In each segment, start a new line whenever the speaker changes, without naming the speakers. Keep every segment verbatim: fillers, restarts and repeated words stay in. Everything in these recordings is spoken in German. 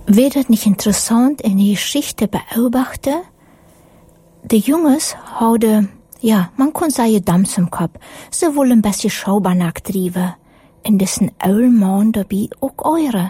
Wäre das nicht interessant in die Geschichte beobachten? Die Jungs hadden, ja, man kann sagen, Dams im Kopf. Sie wollen ein bisschen Schaubernack treiben. Und das ist ein ouder Mann dabei auch eure.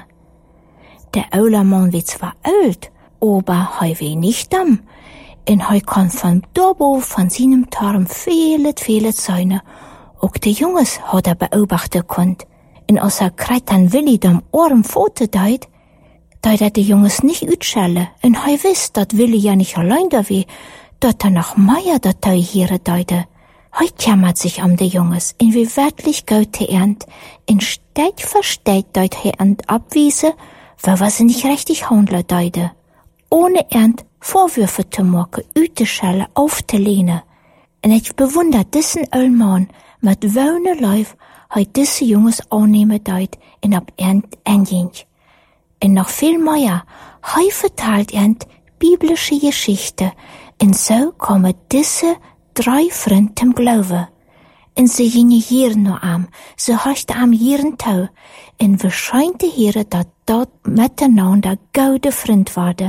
Der oude Mann wird zwar alt, aber er will nicht dumm. Und er kann von Dobo, von seinem Turm viele, viele Zäune. Auch die Jungs hat er beobachten können. Und als er kreit an Willi dem Ohren Pfote deit, deit er die Jungs nicht utschelle. Und er wisst, dat Willi ja nicht allein da wie, dat er nach Meier dat er hier deute. Er jammert sich um die Jungs, in wie wirklich gut die Ernt, in Steit für Steit deut he Ernt abwiese, weil was sie nicht richtig handeln deute. Ohne Ernt Vorwürfe zu machen, Üteschelle aufzulehnen. Und ich bewundert diesen Ölmann, mit wöhne Läuf, heut diese Jungs annehmen deut, in ab Ernt enging. Und noch viel mehr, hei verteilt Ernt biblische Geschichte, und so kommen diese drei Freunde zum Glauben. Und sie gingen hier noch am, sie hochten am jeden Tag, und wir scheint die Heere, dat dort miteinander gute Freund waren.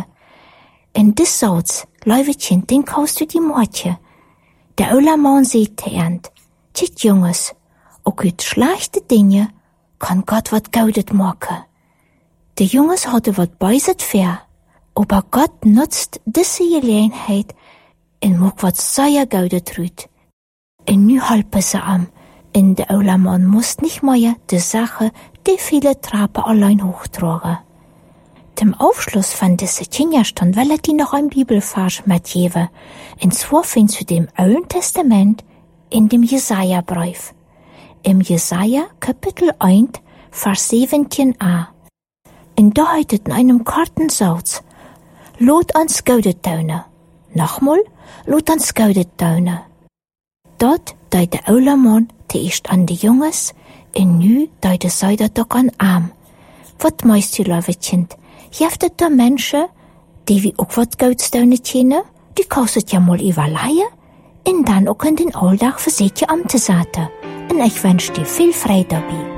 Und des Satz, Leuwetchen, den kaufst du die Mordje. Der oude Mann sieht der Ernt, tjit Jungs, auch uit schlechte Dinge kann Gott wat Gutes machen. Die Jungs hadden wat beiset fair, aber Gott nutzt diese Gelegenheit und macht wat sehr Gutes drüt. Und nu helfen sie am, und der oude Mann muss nicht mehr die Sache, die viele Trappen allein hochtragen. Zum Aufschluss von dieser Kinderstand will ich die noch ein Bibelvers mitgeben, und zwar findest du dem Alten Testament in dem Jesaja-Brief. Im Jesaja, Kapitel eins, Vers siebzehn a. Und da heißt es in einem kurzen Satz, Lot ans Gute tun. Nochmal, Lot ans Gute tun. Dort deut der oude Mann zuerst an die Jungs, und nu deut er sei dat doch an Arm. Wat meist du, Leuwetchen? Jeftet da Menschen, die wie auch wat Gutes tun können, die kostet ja mal überleihen, und dann auch in den Alltag für sich am zu sagen. Und ich wünsche dir viel Freude dabei.